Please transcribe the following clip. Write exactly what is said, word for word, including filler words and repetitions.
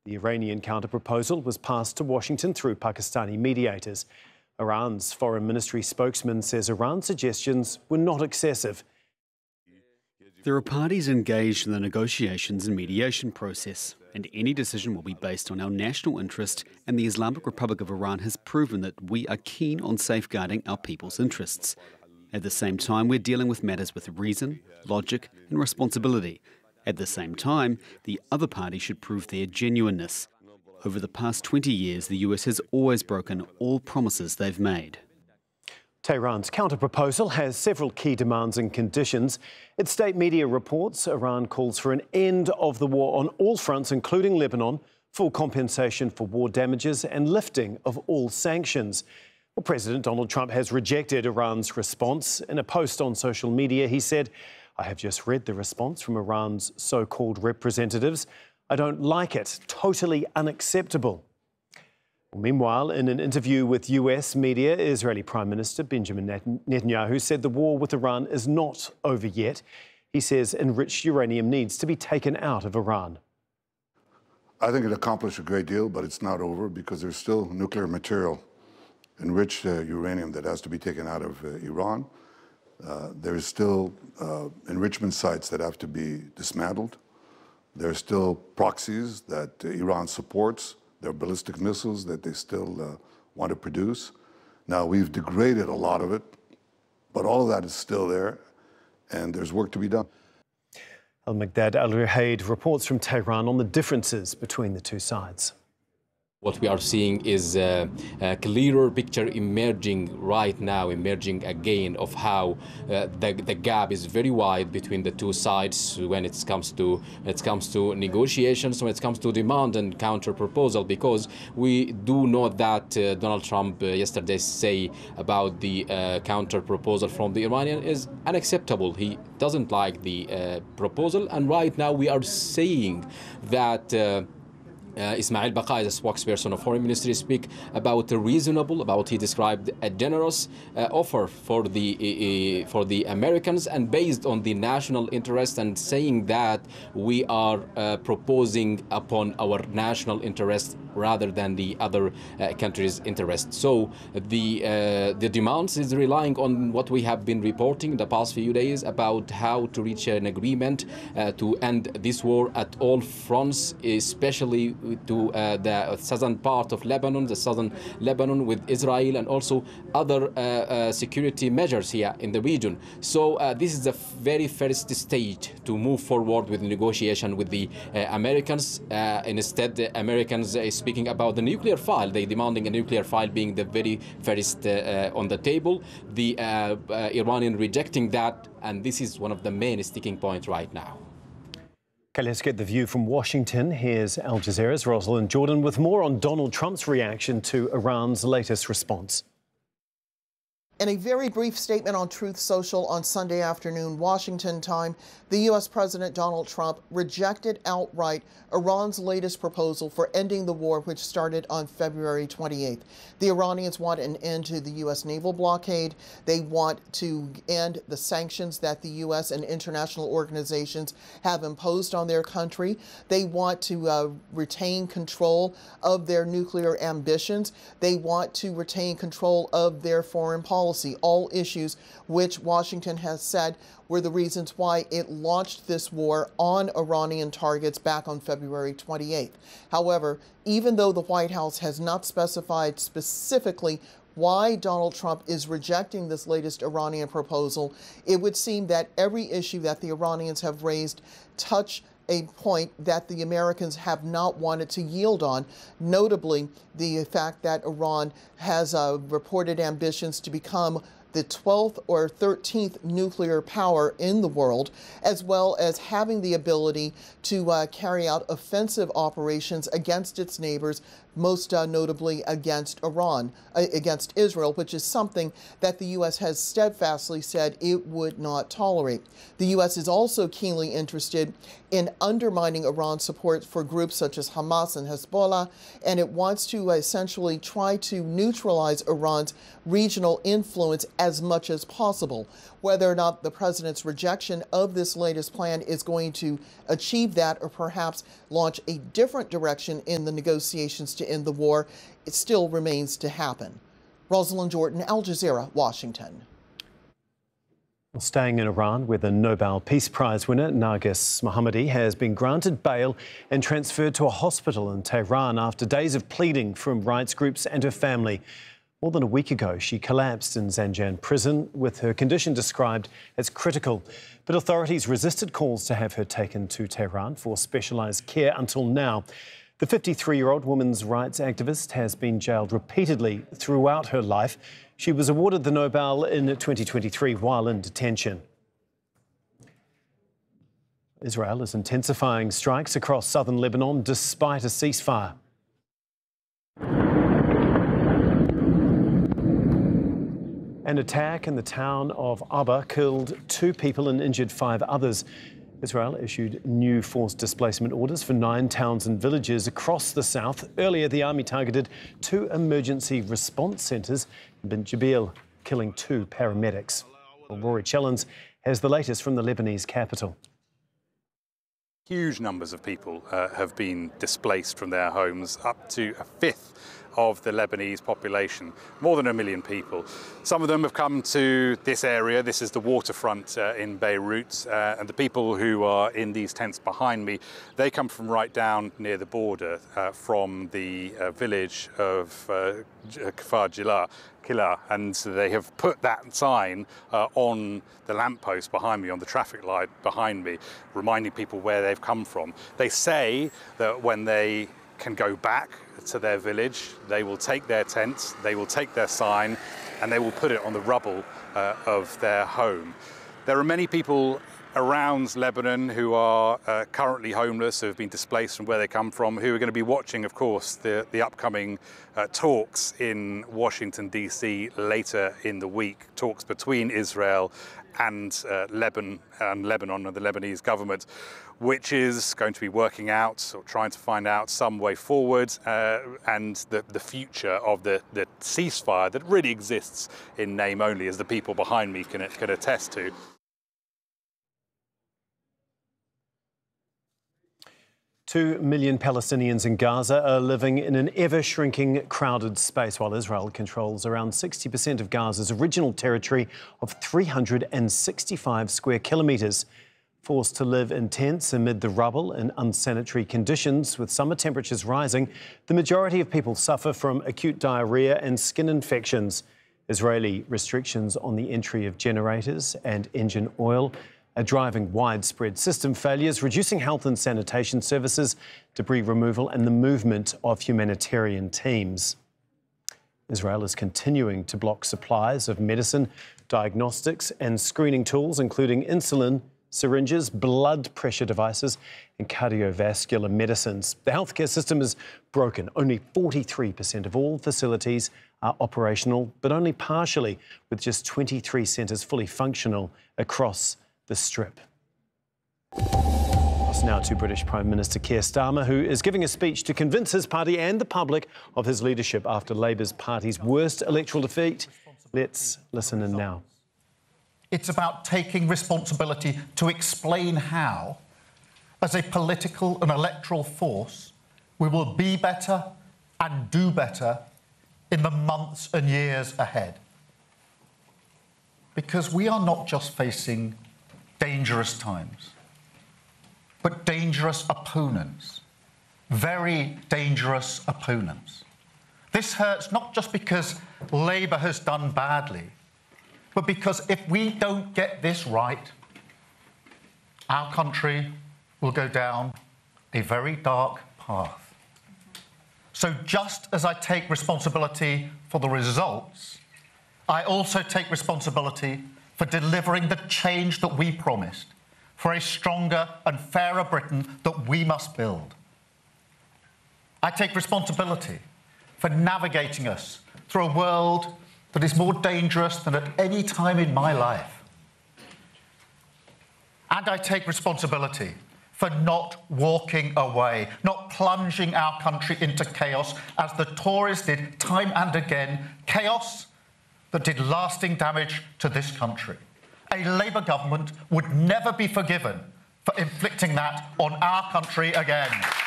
The Iranian counter-proposal was passed to Washington through Pakistani mediators. Iran's foreign ministry spokesman says Iran's suggestions were not excessive. There are parties engaged in the negotiations and mediation process, and any decision will be based on our national interest, and the Islamic Republic of Iran has proven that we are keen on safeguarding our people's interests. At the same time, we're dealing with matters with reason, logic and responsibility. At the same time, the other party should prove their genuineness. Over the past twenty years, the U S has always broken all promises they've made. Tehran's counter-proposal has several key demands and conditions. Its state media reports Iran calls for an end of the war on all fronts, including Lebanon, full compensation for war damages and lifting of all sanctions. Well, President Donald Trump has rejected Iran's response. In a post on social media, he said, "I have just read the response from Iran's so-called representatives. I don't like it. Totally unacceptable." Meanwhile, in an interview with U S media, Israeli Prime Minister Benjamin Netanyahu said the war with Iran is not over yet. He says enriched uranium needs to be taken out of Iran. I think it accomplished a great deal, but it's not over because there's still nuclear material, enriched uh, uranium, that has to be taken out of uh, Iran. Uh, there's still uh, enrichment sites that have to be dismantled. There are still proxies that uh, Iran supports. There are ballistic missiles that they still uh, want to produce. Now, we've degraded a lot of it, but all of that is still there, and there's work to be done. Al-Maqdad Al-Ruhaid reports from Tehran on the differences between the two sides. What we are seeing is a, a clearer picture emerging right now, emerging again of how uh, the, the gap is very wide between the two sides when it comes to it comes to negotiations, when it comes to demand and counter proposal. Because we do know that uh, Donald Trump uh, yesterday say about the uh, counter proposal from the Iranian is unacceptable. He doesn't like the uh, proposal, and right now we are seeing that. Uh, Uh, Ismail Baqai, the spokesperson of Foreign Ministry, speak about a reasonable, about he described a generous uh, offer for the uh, for the Americans, and based on the national interest, and saying that we are uh, proposing upon our national interest rather than the other uh, countries' interest. So the uh, the demands is relying on what we have been reporting the past few days about how to reach an agreement uh, to end this war at all fronts, especially to uh, the southern part of Lebanon, the southern Lebanon with Israel, and also other uh, uh, security measures here in the region. So uh, this is the very first stage to move forward with negotiation with the uh, Americans. Uh, instead, the Americans are speaking about the nuclear file. They're demanding a nuclear file being the very first uh, uh, on the table. The uh, uh, Iranian rejecting that, and this is one of the main sticking points right now. Okay, let's get the view from Washington. Here's Al Jazeera's Rosalind Jordan with more on Donald Trump's reaction to Iran's latest response. In a very brief statement on Truth Social on Sunday afternoon, Washington time, the U S President Donald Trump rejected outright Iran's latest proposal for ending the war, which started on February twenty-eighth. The Iranians want an end to the U S naval blockade. They want to end the sanctions that the U S and international organizations have imposed on their country. They want to uh, retain control of their nuclear ambitions. They want to retain control of their foreign policy. All issues which Washington has said were the reasons why it launched this war on Iranian targets back on February twenty-eighth. However, even though the White House has not specified specifically why Donald Trump is rejecting this latest Iranian proposal, it would seem that every issue that the Iranians have raised touch a point that the Americans have not wanted to yield on, notably the fact that Iran has uh, reported ambitions to become the twelfth or thirteenth nuclear power in the world, as well as having the ability to uh, carry out offensive operations against its neighbors, most uh, notably against Iran, uh, against Israel, which is something that the U S has steadfastly said it would not tolerate. The U S is also keenly interested in undermining Iran's support for groups such as Hamas and Hezbollah, and it wants to essentially try to neutralize Iran's regional influence as much as possible. Whether or not the president's rejection of this latest plan is going to achieve that or perhaps launch a different direction in the negotiations to end the war, it still remains to happen. Rosalind Jordan, Al Jazeera, Washington. Staying in Iran, where the Nobel Peace Prize winner Narges Mohammadi has been granted bail and transferred to a hospital in Tehran after days of pleading from rights groups and her family. More than a week ago, she collapsed in Zanjan prison with her condition described as critical. But authorities resisted calls to have her taken to Tehran for specialised care until now. The fifty-three-year-old women's rights activist has been jailed repeatedly throughout her life. She was awarded the Nobel in twenty twenty-three while in detention. Israel is intensifying strikes across southern Lebanon despite a ceasefire. An attack in the town of Abba killed two people and injured five others. Israel issued new forced displacement orders for nine towns and villages across the south. Earlier, the army targeted two emergency response centres in Ben Jabeel, killing two paramedics. Well, Rory Chellens has the latest from the Lebanese capital. Huge numbers of people uh, have been displaced from their homes, up to a fifth of the Lebanese population, more than a million people. Some of them have come to this area. This is the waterfront uh, in Beirut, uh, and the people who are in these tents behind me, they come from right down near the border, uh, from the uh, village of uh, Kfar Jila, Kila, and they have put that sign uh, on the lamppost behind me, on the traffic light behind me, reminding people where they've come from. They say that when they can go back to their village, they will take their tent, they will take their sign, and they will put it on the rubble uh, of their home. There are many people around Lebanon who are uh, currently homeless, who have been displaced from where they come from, who are going to be watching, of course, the, the upcoming uh, talks in Washington, D C later in the week, talks between Israel and uh, Lebanon and Lebanon and the Lebanese government, which is going to be working out or trying to find out some way forward uh, and the, the future of the, the ceasefire that really exists in name only, as the people behind me can, can attest to. Two million Palestinians in Gaza are living in an ever-shrinking, crowded space, while Israel controls around sixty percent of Gaza's original territory of three hundred sixty-five square kilometres. Forced to live in tents amid the rubble in unsanitary conditions, with summer temperatures rising, the majority of people suffer from acute diarrhoea and skin infections. Israeli restrictions on the entry of generators and engine oil are driving widespread system failures, reducing health and sanitation services, debris removal and the movement of humanitarian teams. Israel is continuing to block supplies of medicine, diagnostics and screening tools, including insulin, syringes, blood pressure devices and cardiovascular medicines. The healthcare system is broken. Only forty-three percent of all facilities are operational, but only partially, with just twenty-three centres fully functional across the Strip. It's now to British Prime Minister Keir Starmer, who is giving a speech to convince his party and the public of his leadership after Labour's party's worst electoral defeat. Let's listen in now. It's about taking responsibility to explain how, as a political and electoral force, we will be better and do better in the months and years ahead. Because we are not just facing dangerous times, but dangerous opponents, very dangerous opponents. This hurts not just because Labour has done badly, but because if we don't get this right, our country will go down a very dark path. So just as I take responsibility for the results, I also take responsibility for delivering the change that we promised, for a stronger and fairer Britain that we must build. I take responsibility for navigating us through a world that is more dangerous than at any time in my life. And I take responsibility for not walking away, not plunging our country into chaos as the Tories did time and again, chaos that did lasting damage to this country. A Labour government would never be forgiven for inflicting that on our country again.